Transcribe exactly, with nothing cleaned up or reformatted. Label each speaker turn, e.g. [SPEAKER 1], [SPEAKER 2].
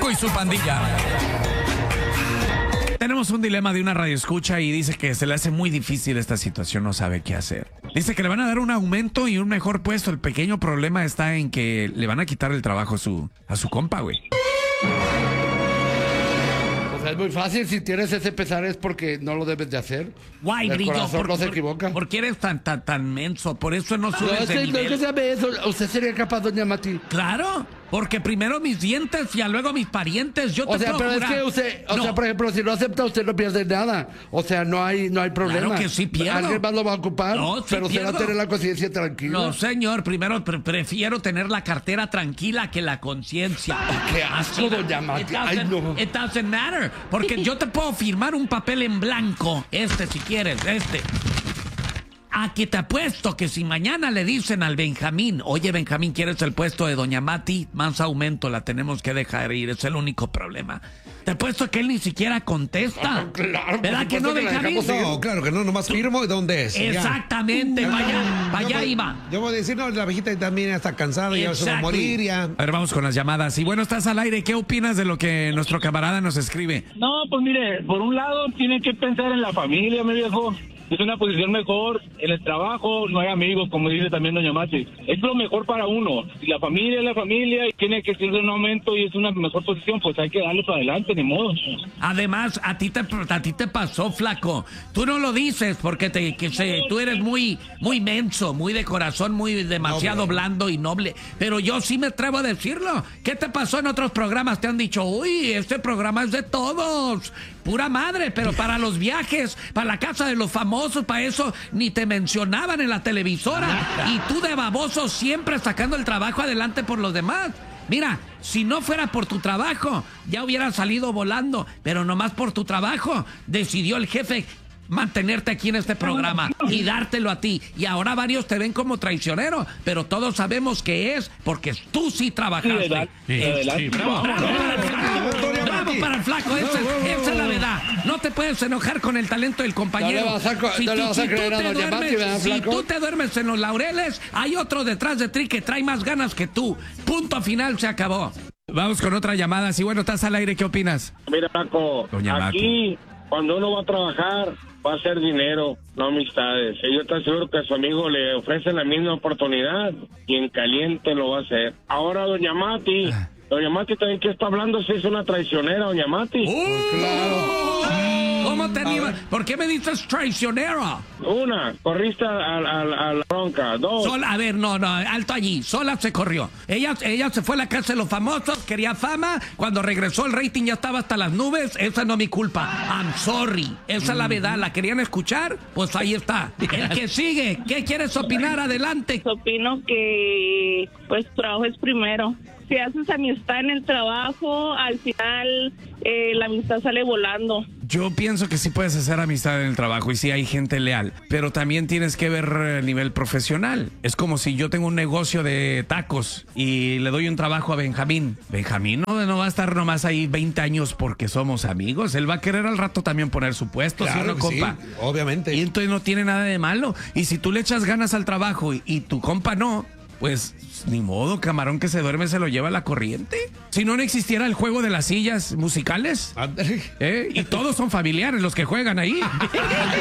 [SPEAKER 1] Flaco y su pandilla. Tenemos un dilema de una radioescucha y dice que se le hace muy difícil esta situación, no sabe qué hacer. Dice que le van a dar un aumento y un mejor puesto. El pequeño problema está en que le van a quitar el trabajo a su, a su compa, güey.
[SPEAKER 2] O sea, es muy fácil. Si tienes ese pesar es porque no lo debes de hacer.
[SPEAKER 1] Guay,
[SPEAKER 2] El
[SPEAKER 1] Grillo,
[SPEAKER 2] corazón
[SPEAKER 1] por,
[SPEAKER 2] no se
[SPEAKER 1] por-
[SPEAKER 2] equivoca.
[SPEAKER 1] ¿por qué eres tan, tan, tan menso? Por eso no
[SPEAKER 2] No,
[SPEAKER 1] subes
[SPEAKER 2] es
[SPEAKER 1] de
[SPEAKER 2] que, no es que
[SPEAKER 1] nivel.
[SPEAKER 2] sea eso. ¿Usted sería capaz, doña Mati?
[SPEAKER 1] Claro, porque primero mis dientes y luego mis parientes. Yo te
[SPEAKER 2] O sea,
[SPEAKER 1] puedo
[SPEAKER 2] pero
[SPEAKER 1] jurar.
[SPEAKER 2] es que usted, o
[SPEAKER 1] No.
[SPEAKER 2] sea, por ejemplo, si no acepta, usted no pierde nada. O sea, no hay, no hay problema.
[SPEAKER 1] Claro que sí pierdo.
[SPEAKER 2] Alguien más lo va a ocupar,
[SPEAKER 1] No, sí
[SPEAKER 2] pero usted va a
[SPEAKER 1] pierdo.
[SPEAKER 2] tener la conciencia tranquila.
[SPEAKER 1] No, señor, primero pre- prefiero tener la cartera tranquila que la conciencia.
[SPEAKER 2] Qué asco,
[SPEAKER 1] Así,
[SPEAKER 2] doña Mati.
[SPEAKER 1] it
[SPEAKER 2] Ay,
[SPEAKER 1] doesn't-
[SPEAKER 2] no.
[SPEAKER 1] It doesn't matter, porque yo te puedo firmar un papel en blanco, este si quieres, este. A que te apuesto que si mañana le dicen al Benjamín, oye Benjamín, ¿quieres el puesto de doña Mati? Más aumento, la tenemos que dejar ir, es el único problema. Te apuesto que él ni siquiera contesta.
[SPEAKER 2] Ah, claro, por
[SPEAKER 1] ¿Verdad que no,
[SPEAKER 2] supuesto que la
[SPEAKER 1] Benjamín?
[SPEAKER 2] dejamos ir.
[SPEAKER 3] No, claro que no, nomás firmo y dónde es. Ya.
[SPEAKER 1] Exactamente, vaya, vaya
[SPEAKER 3] Yo-
[SPEAKER 1] iba.
[SPEAKER 3] Yo voy a decir, no, la viejita también está cansada, ya se va a
[SPEAKER 1] Exactly.
[SPEAKER 3] morir, ya.
[SPEAKER 1] A ver, vamos con las llamadas. Y bueno, estás al aire. ¿Qué opinas de lo que nuestro camarada nos escribe?
[SPEAKER 4] No, pues mire, por un lado tiene que pensar en la familia, mi viejo. Es una posición mejor, en el trabajo no hay amigos, como dice también doña Mati. Es lo mejor para uno. Si la familia es la familia y tiene que ser un aumento y es una mejor posición, pues hay que darle para adelante, ni modo.
[SPEAKER 1] Además, a ti te, a ti te pasó, flaco. Tú no lo dices porque te, que se, tú eres muy, muy menso, muy de corazón, muy demasiado
[SPEAKER 3] Noble.
[SPEAKER 1] blando y noble. Pero yo sí me atrevo a decirlo. ¿Qué te pasó en otros programas? Te han dicho, uy, este programa es de todos. Pura madre, pero para los viajes, para la casa de los famosos, para eso ni te mencionaban en la televisora. Y tú de baboso siempre sacando el trabajo adelante por los demás. Mira, si no fuera por tu trabajo, ya hubiera salido volando, pero nomás por tu trabajo decidió el jefe mantenerte aquí en este programa y dártelo a ti. Y ahora varios te ven como traicionero, pero todos sabemos que es porque tú sí trabajaste.
[SPEAKER 4] Sí, ¿verdad?
[SPEAKER 1] Sí,
[SPEAKER 4] ¿Verdad?
[SPEAKER 1] sí, bravo, bravo para el flaco. Bravo para el flaco, esa, es- esa es la verdad. No te puedes enojar con el talento del compañero.
[SPEAKER 2] No le vas a co- no le vas a
[SPEAKER 1] tú
[SPEAKER 2] creer a
[SPEAKER 1] te
[SPEAKER 2] doña
[SPEAKER 1] duermes-
[SPEAKER 2] Mati, ¿verdad,
[SPEAKER 1] si
[SPEAKER 2] flaco?
[SPEAKER 1] tú te duermes en los laureles, hay otro detrás de ti que trae más ganas que tú. Punto final, se acabó. Vamos con otra llamada. Sí, bueno, estás al aire, ¿qué opinas?
[SPEAKER 4] Mira, Paco,
[SPEAKER 1] Doña
[SPEAKER 4] aquí cuando uno va a trabajar va a ser dinero, no amistades. Y yo estoy seguro que a su amigo le ofrecen la misma oportunidad y en caliente lo va a hacer. Ahora, doña Mati, doña Mati también que está hablando si es una traicionera, doña Mati.
[SPEAKER 1] ¿Cómo te animas? ¿Por qué me dices traicionero?
[SPEAKER 4] Una, corriste a, a- a- a la bronca. Dos,
[SPEAKER 1] Sol, a ver, no, no, alto allí. Sola se corrió. Ella, ella se fue a la casa de los famosos, quería fama. Cuando regresó el rating ya estaba hasta las nubes. Esa no es mi culpa. I'm sorry. Esa es la verdad. ¿La querían escuchar? Pues ahí está. El que sigue. ¿Qué quieres opinar? Adelante.
[SPEAKER 5] Opino que pues tu trabajo es primero. Si haces amistad en el trabajo, al final eh, la amistad sale volando.
[SPEAKER 1] Yo pienso que sí puedes hacer amistad en el trabajo y sí hay gente leal, pero también tienes que ver a nivel profesional. Es como si yo tengo un negocio de tacos y le doy un trabajo a Benjamín. Benjamín no, no va a estar nomás ahí veinte años porque somos amigos. Él va a querer al rato también poner su puesto, ¿sí o
[SPEAKER 3] Claro
[SPEAKER 1] no,
[SPEAKER 3] que sí,
[SPEAKER 1] compa?
[SPEAKER 3] obviamente.
[SPEAKER 1] Y entonces no tiene nada de malo. Y si tú le echas ganas al trabajo y, y tu compa no, pues ni modo, camarón que se duerme se lo lleva la corriente. Si no, no existiera el juego de las sillas musicales.
[SPEAKER 3] Ándale.
[SPEAKER 1] ¿Eh? Y todos son familiares los que juegan ahí.